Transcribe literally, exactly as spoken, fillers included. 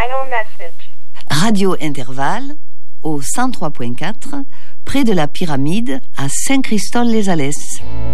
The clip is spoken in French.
Final message. Radio Intervalle au cent trois point quatre, près de la pyramide à Saint-Christol-les-Alès.